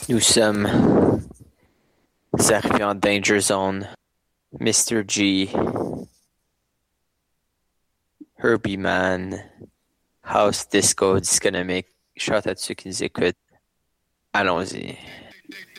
Nous sommes arrivés en Danger Zone. Mr. G, Herbie Man, House Disco, Disconomic. Shout à ceux qui nous écoutent. Allons-y.